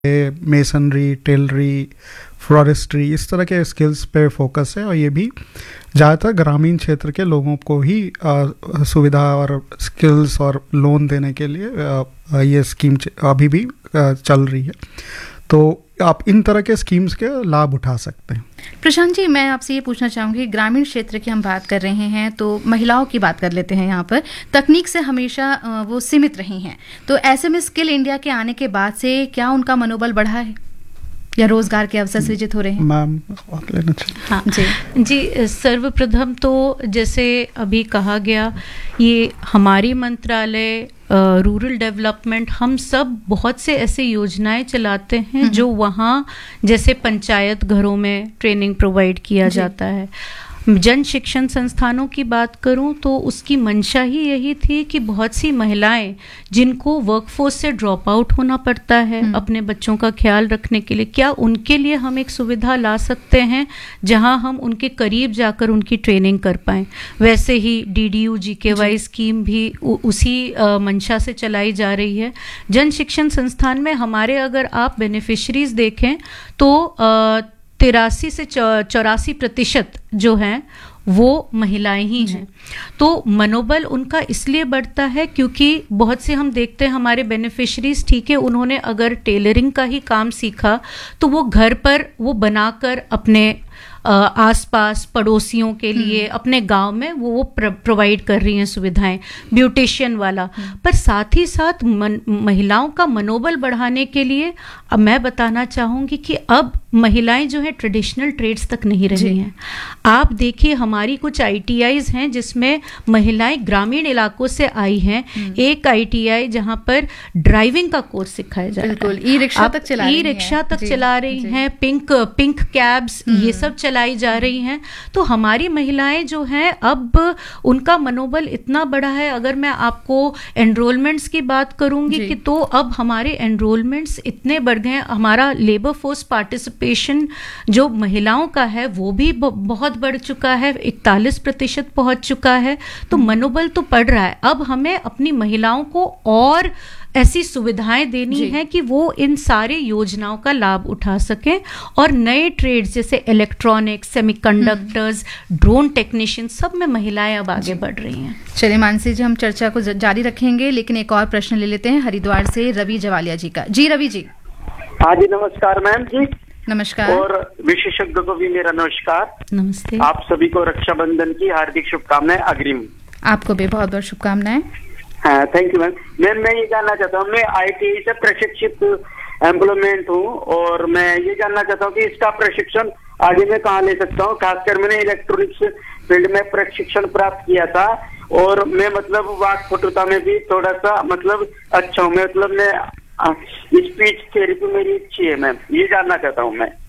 Masonry, टेलरी, forestry, इस तरह के स्किल्स पे फोकस है और ये भी ज़्यादातर ग्रामीण क्षेत्र के लोगों को ही सुविधा और स्किल्स और लोन देने के लिए ये स्कीम अभी भी चल रही है। तो आप इन तरह के स्कीम्स के लाभ उठा सकते हैं। प्रशांत जी, मैं आपसे ये पूछना चाहूँगी, ग्रामीण क्षेत्र की हम बात कर रहे हैं तो महिलाओं की बात कर लेते हैं। यहाँ पर तकनीक से हमेशा वो सीमित रही हैं, तो ऐसे में स्किल इंडिया के आने के बाद से क्या उनका मनोबल बढ़ा है या रोजगार के अवसर सृजित हो रहे हैं? मैम लेना चाहिए। हाँ जी, सर्वप्रथम तो जैसे अभी कहा गया, ये हमारी मंत्रालय रूरल डेवलपमेंट, हम सब बहुत से ऐसे योजनाएं चलाते हैं जो वहाँ जैसे पंचायत घरों में ट्रेनिंग प्रोवाइड किया जाता है। जन शिक्षण संस्थानों की बात करूं तो उसकी मंशा ही यही थी कि बहुत सी महिलाएं जिनको वर्कफोर्स से ड्रॉप आउट होना पड़ता है अपने बच्चों का ख्याल रखने के लिए, क्या उनके लिए हम एक सुविधा ला सकते हैं जहां हम उनके करीब जाकर उनकी ट्रेनिंग कर पाएं। वैसे ही DDU GKY स्कीम भी उसी मंशा से चलाई जा रही है। जन शिक्षण संस्थान में हमारे अगर आप बेनिफिशरीज देखें तो 83 से 84% जो हैं वो महिलाएं ही हैं। तो मनोबल उनका इसलिए बढ़ता है क्योंकि बहुत से हम देखते हैं हमारे बेनिफिशरीज, ठीक है, उन्होंने अगर टेलरिंग का ही काम सीखा तो वो घर पर वो बनाकर अपने आसपास पड़ोसियों के लिए अपने गांव में वो प्रोवाइड कर रही हैं सुविधाएं, ब्यूटिशियन वाला। पर साथ ही साथ महिलाओं का मनोबल बढ़ाने के लिए अब मैं बताना चाहूंगी कि अब महिलाएं जो है ट्रेडिशनल ट्रेड्स तक नहीं रही हैं। आप देखिए हमारी कुछ ITIs हैं जिसमें महिलाएं ग्रामीण इलाकों से आई हैं। एक ITI जहां पर ड्राइविंग का कोर्स सिखाया जा रहा है, ई-रिक्शा तक चला रही हैं, पिंक कैब्स ये सब चलाई जा रही हैं। तो हमारी महिलाएं जो हैं अब उनका मनोबल इतना बढ़ा है। अगर मैं आपको एनरोलमेंट्स की बात करूंगी कि तो अब हमारे एनरोलमेंट्स इतने बढ़ गए हैं, हमारा लेबर फोर्स पार्टिसिपेशन जो महिलाओं का है वो भी बहुत बढ़ चुका है, 41% पहुंच चुका है। तो मनोबल तो बढ़ रहा है। अब हमें अपनी महिलाओं को और ऐसी सुविधाएं देनी है कि वो इन सारे योजनाओं का लाभ उठा सकें और नए ट्रेड्स जैसे इलेक्ट्रॉनिक्स, सेमीकंडक्टर्स, ड्रोन टेक्नीशियन, सब में महिलाएं अब आगे बढ़ रही हैं। चलिए मानसी जी, हम चर्चा को जारी रखेंगे, लेकिन एक और प्रश्न ले लेते हैं हरिद्वार से रवि जवालिया जी का। जी रवि जी। हाँ जी, नमस्कार मैम जी। नमस्कार। और विशेषज्ञ को भी मेरा नमस्कार। नमस्ते। आप सभी को रक्षाबंधन की हार्दिक शुभकामनाएं अग्रिम। आपको भी बहुत बहुत शुभकामनाएं। हाँ, थैंक यू मैम। मैं ये जानना चाहता हूँ, मैं ITI से प्रशिक्षित एम्प्लॉयमेंट हूँ और मैं ये जानना चाहता हूँ कि इसका प्रशिक्षण आगे मैं कहाँ ले सकता हूँ। खासकर मैंने इलेक्ट्रॉनिक्स फील्ड में प्रशिक्षण प्राप्त किया था और मैं मतलब वाक पटुता में भी थोड़ा सा मतलब अच्छा हूँ। मतलब मैं स्पीच थेरेपी मेरी अच्छी है मैम, ये जानना चाहता हूँ मैं।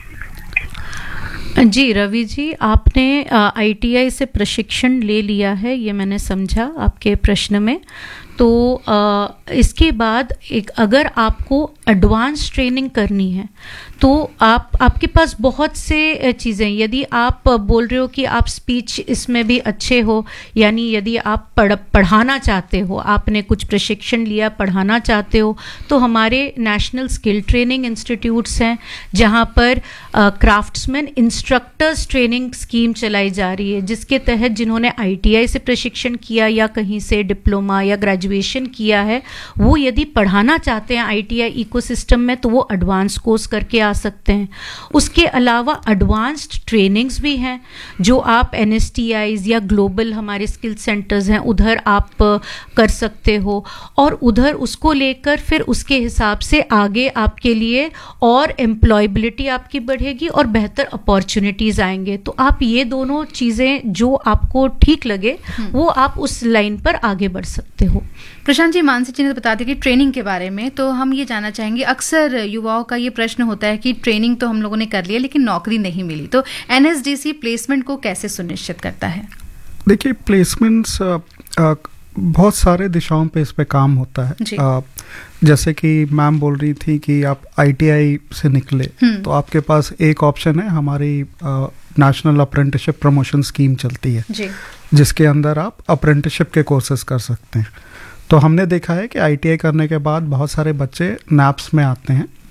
जी रवि जी, आपने ITI से प्रशिक्षण ले लिया है, ये मैंने समझा आपके प्रश्न में। तो इसके बाद अगर आपको एडवांस ट्रेनिंग करनी है तो आपके पास बहुत से चीज़ें, यदि आप बोल रहे हो कि आप स्पीच इसमें भी अच्छे हो, यानी यदि आप पढ़ाना चाहते हो, आपने कुछ प्रशिक्षण लिया, पढ़ाना चाहते हो, तो हमारे नेशनल स्किल ट्रेनिंग इंस्टीट्यूट्स हैं जहां पर क्राफ्ट्समैन इंस्ट्रक्टर्स ट्रेनिंग स्कीम चलाई जा रही है, जिसके तहत जिन्होंने ITI से प्रशिक्षण किया या कहीं से डिप्लोमा या ग्रेजुएशन किया है, वो यदि पढ़ाना चाहते हैं ITI इकोसिस्टम में तो वो एडवांस कोर्स करके आ सकते हैं। उसके अलावा एडवांस्ड ट्रेनिंग्स भी हैं जो आप NSTIs या ग्लोबल हमारे स्किल सेंटर्स हैं उधर आप कर सकते हो और उधर उसको लेकर फिर उसके हिसाब से आगे आपके लिए और एम्प्लॉयबिलिटी आपकी बढ़ेगी और बेहतर अपॉर्चुनिटीज आएंगे। तो आप ये दोनों चीज़ें जो आपको ठीक लगे वो आप उस लाइन पर आगे बढ़ सकते हो। प्रशांत जी, मानसी जी ने बता दिया कि ट्रेनिंग के बारे में, तो हम ये जानना चाहेंगे, अक्सर युवाओं का ये प्रश्न होता है कि ट्रेनिंग तो हम लोगों ने कर लिया लेकिन नौकरी नहीं मिली, तो NSDC प्लेसमेंट को कैसे सुनिश्चित करता है? देखिए, प्लेसमेंट्स बहुत सारे दिशाओं पे इस पे काम होता है। जैसे कि मैम बोल रही थी कि आप ITI से निकले तो आपके पास एक ऑप्शन है, हमारी नेशनल अप्रेंटिसशिप प्रमोशन स्कीम चलती है जिसके अंदर आप अप्रेंटिसशिप के कोर्सेज कर सकते हैं। तो हमने देखा है कि ITI करने के बाद बहुत सारे बच्चे NAPS में आते हैं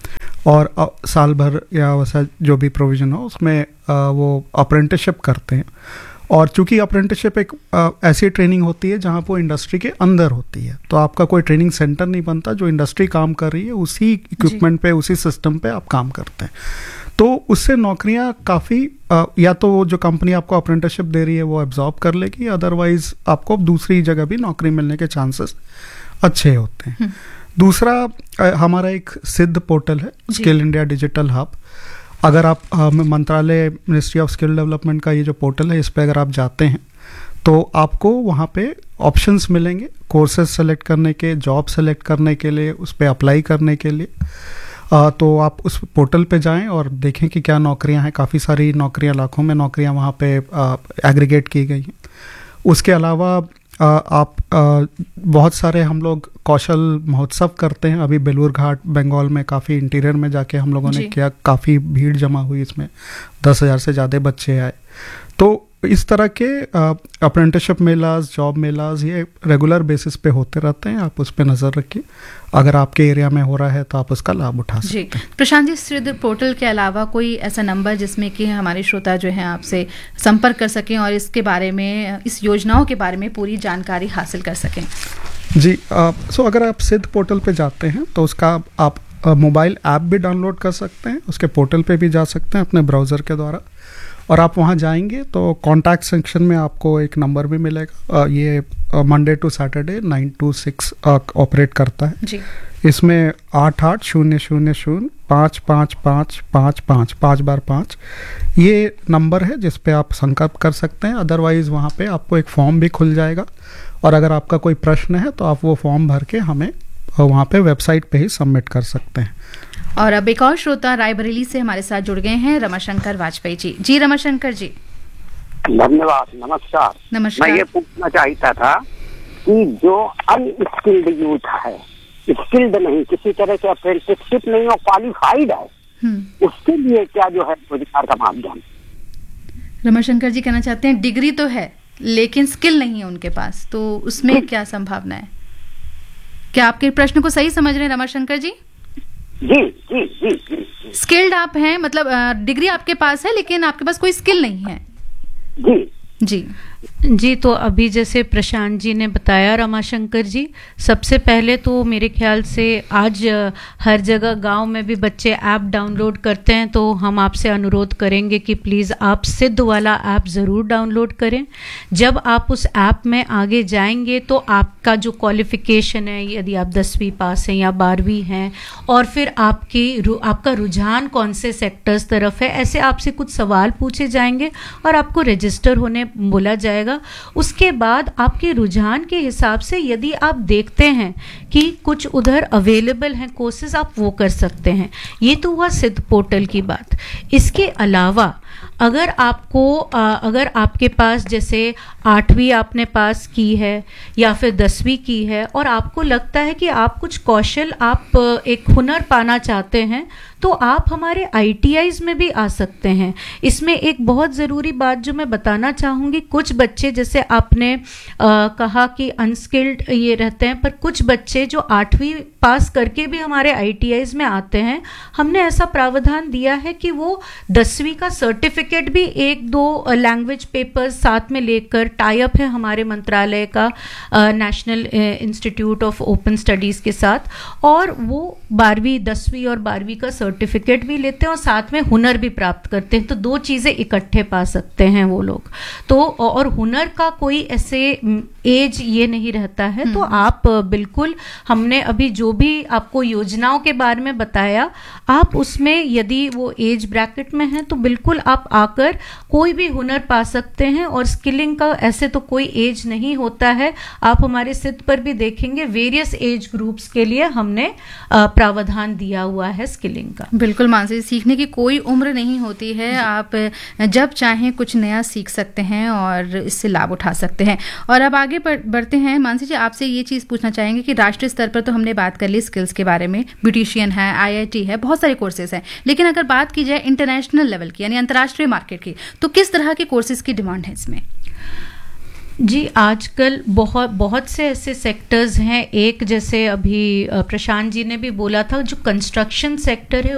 और साल भर या वैसा जो भी प्रोविज़न हो उसमें वो अप्रेंटिसशिप करते हैं। और चूंकि अप्रेंटिसशिप एक ऐसी ट्रेनिंग होती है जहाँ वो इंडस्ट्री के अंदर होती है, तो आपका कोई ट्रेनिंग सेंटर नहीं बनता, जो इंडस्ट्री काम कर रही है उसी इक्विपमेंट पे, उसी सिस्टम पे आप काम करते हैं। तो उससे नौकरियां काफ़ी या तो जो कंपनी आपको अप्रेंटिसशिप दे रही है वो एब्जॉर्ब कर लेगी, अदरवाइज आपको दूसरी जगह भी नौकरी मिलने के चांसेस अच्छे होते हैं। दूसरा हमारा एक सिद्ध पोर्टल है, स्किल इंडिया डिजिटल हब। अगर आप मंत्रालय मिनिस्ट्री ऑफ स्किल डेवलपमेंट का ये जो पोर्टल है, इस पर अगर आप जाते हैं तो आपको वहाँ पे ऑप्शंस मिलेंगे कोर्सेज सेलेक्ट करने के, जॉब सेलेक्ट करने के लिए, उस पर अप्लाई करने के लिए। तो आप उस पोर्टल पे जाएं और देखें कि क्या नौकरियां हैं। काफ़ी सारी नौकरियां, लाखों में नौकरियां वहाँ पे एग्रीगेट की गई हैं। उसके अलावा आप बहुत सारे हम लोग कौशल महोत्सव करते हैं। अभी बेलूर घाट बंगाल में काफ़ी इंटीरियर में जाके हम लोगों ने किया, काफ़ी भीड़ जमा हुई, इसमें 10,000 से ज़्यादा बच्चे आए। तो इस तरह के अप्रेंटिसशिप मेलाज, जॉब मेलाज ये रेगुलर बेसिस पे होते रहते हैं। आप उस पर नज़र रखिए, अगर आपके एरिया में हो रहा है तो आप उसका लाभ उठा सकते हैं। प्रशांत जी, सिद्ध पोर्टल के अलावा कोई ऐसा नंबर जिसमें कि हमारे श्रोता जो हैं आपसे संपर्क कर सकें और इसके बारे में, इस योजनाओं के बारे में पूरी जानकारी हासिल कर सकें? जी, सो अगर आप सिद्ध पोर्टल पे जाते हैं तो उसका आप मोबाइल ऐप भी डाउनलोड कर सकते हैं, उसके पोर्टल पे भी जा सकते हैं अपने ब्राउज़र के द्वारा। और आप वहाँ जाएंगे तो कॉन्टैक्ट सेक्शन में आपको एक नंबर भी मिलेगा। ये Monday to Saturday 9 to 6 operate करता है जी। इसमें 8800055555 5 बार 5 ये नंबर है जिस पे आप संपर्क कर सकते हैं। अदरवाइज़ वहाँ पे आपको एक फॉर्म भी खुल जाएगा, और अगर आपका कोई प्रश्न है तो आप वो फॉर्म भर के हमें वहाँ पे वेबसाइट पे ही सबमिट कर सकते हैं। और अब एक और श्रोता रायबरेली से हमारे साथ जुड़ गए हैं, रमाशंकर वाजपेयी जी। जी रमाशंकर जी। धन्यवाद, नमस्कार। नमस्कार। मैं ये पूछना चाहता था कि जो अनस्किल्ड यूथ है, स्किल्ड नहीं, किसी तरह के अप्रेंटिसशिप नहीं और क्वालिफाइड है, उसके लिए क्या जो है रोजगार का माध्यम? रमाशंकर जी कहना चाहते हैं डिग्री तो है लेकिन स्किल नहीं है उनके पास, तो उसमें क्या संभावना है? क्या आपके प्रश्न को सही समझ रहे हैं रमाशंकर जी? जी जी जी जी। स्किल्ड आप हैं, मतलब डिग्री आपके पास है लेकिन आपके पास कोई स्किल नहीं है। जी जी जी। तो अभी जैसे प्रशांत जी ने बताया रमाशंकर जी, सबसे पहले तो मेरे ख्याल से आज हर जगह गांव में भी बच्चे ऐप डाउनलोड करते हैं, तो हम आपसे अनुरोध करेंगे कि प्लीज़ आप सिद्ध वाला ऐप ज़रूर डाउनलोड करें। जब आप उस ऐप में आगे जाएंगे तो आपका जो क्वालिफिकेशन है, यदि आप 10वीं पास हैं या 12वीं हैं, और फिर आपका रुझान कौन से सेक्टर्स तरफ है, ऐसे आपसे कुछ सवाल पूछे जाएंगे और आपको रजिस्टर होने बोला जाएगा। उसके बाद आपके रुझान के हिसाब से यदि आप देखते हैं कि कुछ उधर अवेलेबल हैं कोर्सेज, आप वो कर सकते हैं। ये तो हुआ सिद्ध पोर्टल की बात। इसके अलावा अगर आपके पास जैसे 8वीं आपने पास की है या फिर 10वीं की है और आपको लगता है कि आप कुछ कौशल, आप एक हुनर पाना चाहते हैं, तो आप हमारे ITIs में भी आ सकते हैं। इसमें एक बहुत ज़रूरी बात जो मैं बताना चाहूँगी, कुछ बच्चे जैसे आपने कहा कि अनस्किल्ड ये रहते हैं, पर कुछ बच्चे जो 8वीं पास करके भी हमारे ITIs में आते हैं, हमने ऐसा प्रावधान दिया है कि वो 10वीं का सर्टिफिकेट भी 1-2 लैंग्वेज पेपर्स साथ में लेकर, टाई अप है हमारे मंत्रालय का national institute of open studies के साथ, और वो 12वीं, 10वीं और 12वीं का सर्टिफिकेट भी लेते हैं और साथ में हुनर भी प्राप्त करते हैं। तो 2 चीज़ें इकट्ठे पा सकते हैं वो लोग। तो और हुनर का कोई ऐसे एज ये नहीं रहता है। तो आप बिल्कुल, हमने अभी जो भी आपको योजनाओं के बारे में बताया, आप उसमें यदि वो एज ब्रैकेट में है तो बिल्कुल आप आकर कोई भी हुनर पा सकते हैं। और स्किलिंग का ऐसे तो कोई एज नहीं होता है। आप हमारे सिद्ध पर भी देखेंगे वेरियस एज ग्रुप्स के लिए हमने प्रावधान दिया हुआ है स्किलिंग का। बिल्कुल मानसी, सीखने की कोई उम्र नहीं होती है। आप जब चाहें कुछ नया सीख सकते हैं और इससे लाभ उठा सकते हैं। और अब आगे बढ़ते हैं। मानसी जी, आपसे ये चीज़ पूछना चाहेंगे कि राष्ट्रीय स्तर पर तो हमने बात कर ली स्किल्स के बारे में, ब्यूटिशियन है, IIT है, बहुत सारे कोर्सेज हैं, लेकिन अगर बात की जाए इंटरनेशनल लेवल की यानी अंतर्राष्ट्रीय मार्केट की, तो किस तरह के कोर्सेज की डिमांड है इसमें? जी, आजकल बहुत से ऐसे सेक्टर्स हैं। एक जैसे अभी प्रशांत जी ने भी बोला था, जो कंस्ट्रक्शन सेक्टर है